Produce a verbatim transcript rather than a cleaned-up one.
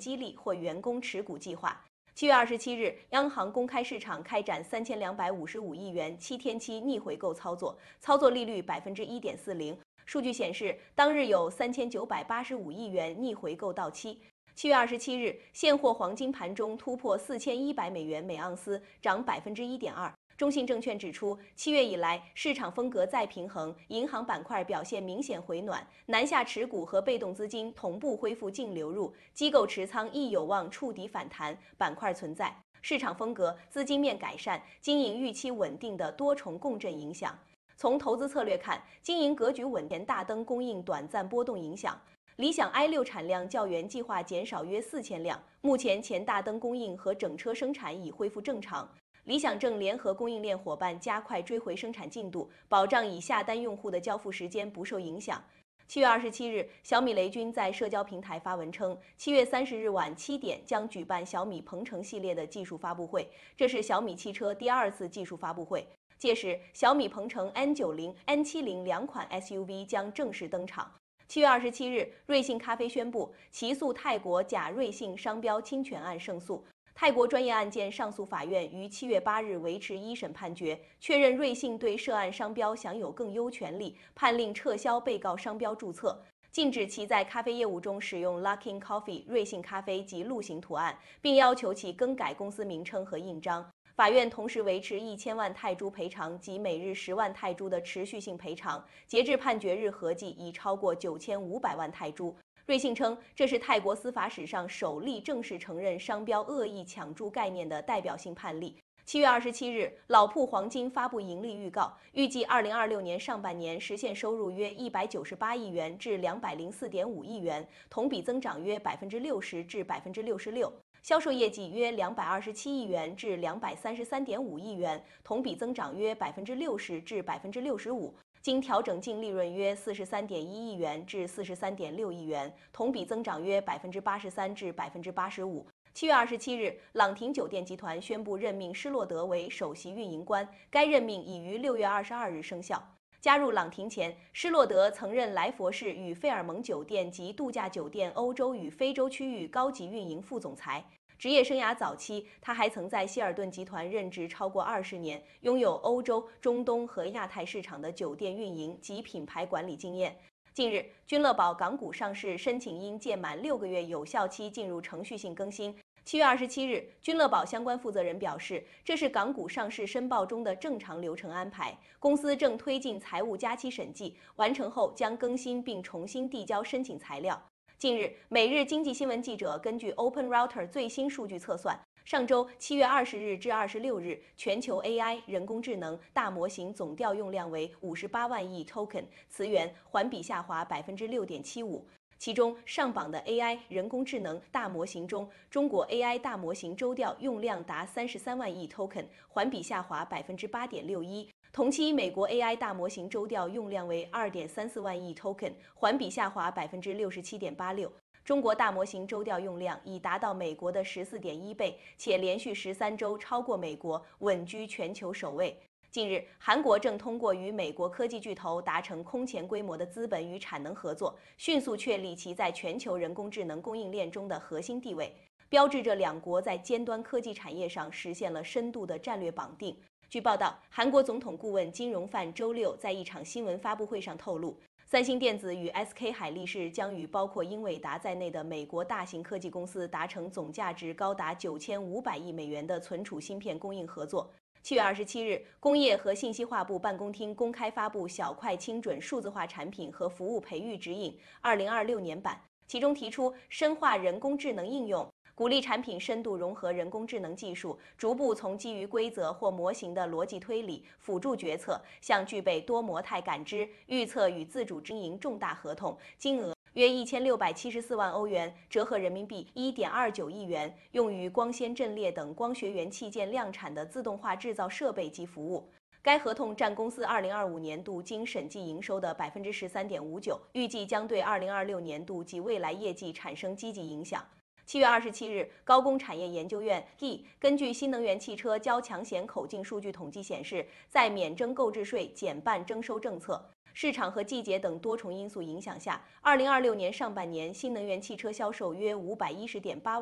激励或员工持股计划。七月二十七日，央行公开市场开展三千两百五十五亿元七天期逆回购操作，操作利率百分之一点四零。数据显示，当日有三千九百八十五亿元逆回购到期。七月二十七日，现货黄金盘中突破四千一百美元每盎司，涨百分之一点二。中信证券指出，七月以来市场风格再平衡，银行板块表现明显回暖，南下持股和被动资金同步恢复净流入，机构持仓亦有望触底反弹，板块存在市场风格、资金面改善、经营预期稳定的多重共振影响。从投资策略看，经营格局稳健，大灯供应短暂波动影响。理想 i 六 产量较原计划减少约四千辆，目前前大灯供应和整车生产已恢复正常。理想正联合供应链伙伴加快追回生产进度，保障已下单用户的交付时间不受影响。七月二十七日，小米雷军在社交平台发文称，七月三十日晚七点将举办小米鹏程系列的技术发布会，这是小米汽车第二次技术发布会。届时，小米鹏程 N 九十、N 七十 两款 S U V 将正式登场。七月二十七日，瑞幸咖啡宣布起诉泰国假瑞幸商标侵权案胜诉。泰国专业案件上诉法院于七月八日维持一审判决，确认瑞幸对涉案商标享有更优权利，判令撤销被告商标注册，禁止其在咖啡业务中使用 Luckin Coffee 瑞幸咖啡及鹿形图案，并要求其更改公司名称和印章。法院同时维持一千万泰铢赔偿及每日十万泰铢的持续性赔偿，截至判决日合计已超过九千五百万泰铢。瑞幸称，这是泰国司法史上首例正式承认商标恶意抢注概念的代表性判例。七月二十七日，老铺黄金发布盈利预告，预计二零二六年上半年实现收入约一百九十八亿元至两百零四点五亿元，同比增长约百分之六十至百分之六十六。销售业绩约两百二十七亿元至两百三十三点五亿元，同比增长约百分之六十至百分之六十五。经调整净利润约四十三点一亿元至四十三点六亿元，同比增长约百分之八十三至百分之八十五。七月二十七日，朗廷酒店集团宣布任命施洛德为首席运营官，该任命已于六月二十二日生效。加入朗廷前，施洛德曾任莱佛士与费尔蒙酒店及度假酒店欧洲与非洲区域高级运营副总裁。职业生涯早期，他还曾在希尔顿集团任职超过二十年，拥有欧洲、中东和亚太市场的酒店运营及品牌管理经验。近日，君乐宝港股上市申请因届满六个月有效期进入程序性更新。七月二十七日，君乐宝相关负责人表示，这是港股上市申报中的正常流程安排，公司正推进财务加期审计，完成后将更新并重新递交申请材料。近日，每日经济新闻记者根据 Open Router 最新数据测算，上周七月二十日至二十六日，全球 A I 人工智能大模型总调用量为五十八万亿 token， 词源环比下滑百分之六点七五。其中上榜的 A I 人工智能大模型中，中国 A I 大模型周调用量达三十三万亿 token， 环比下滑百分之八点六一。同期，美国 A I 大模型周调用量为 二点三四万亿 token， 环比下滑百分之六十七点八六。中国大模型周调用量已达到美国的十四点一倍，且连续十三周超过美国，稳居全球首位。近日，韩国正通过与美国科技巨头达成空前规模的资本与产能合作，迅速确立其在全球人工智能供应链中的核心地位，标志着两国在尖端科技产业上实现了深度的战略绑定。据报道，韩国总统顾问金荣范周六在一场新闻发布会上透露，三星电子与 S K 海力士将与包括英伟达在内的美国大型科技公司达成总价值高达九千五百亿美元的存储芯片供应合作。七月二十七日，工业和信息化部办公厅公开发布小块精准数字化产品和服务培育指引二零二六年版，其中提出深化人工智能应用，鼓励产品深度融合人工智能技术，逐步从基于规则或模型的逻辑推理、辅助决策，向具备多模态感知、预测与自主经营重大合同，金额约一千六百七十四万欧元，折合人民币一点二九亿元，用于光纤阵列等光学元器件量产的自动化制造设备及服务。该合同占公司二零二五年度经审计营收的百分之十三点五九，预计将对二零二六年度及未来业绩产生积极影响。七月二十七日，高工产业研究院 G 根据新能源汽车交强险口径数据统计显示，在免征购置税减半征收政策市场和季节等多重因素影响下，二零二六年上半年新能源汽车销售约五百一十点八